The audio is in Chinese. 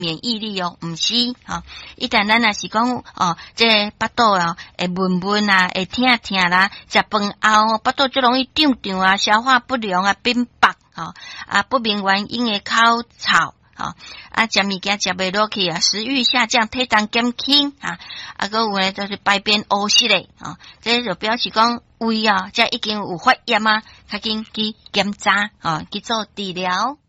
免疫力哦，毋是吼。一旦咱若是讲哦，这巴肚哦会闷闷啊，会痛痛啦，食饭后巴肚最容易胀胀啊，消化不良啊，变白吼啊，不明原因的口臭。啊，食物件食袂落去啊，食欲下降，体重减轻啊，个有呢就是排便乌湿嘞啊，这就表示讲胃啊，这已经有发炎啊，赶紧去检查啊，去做治疗。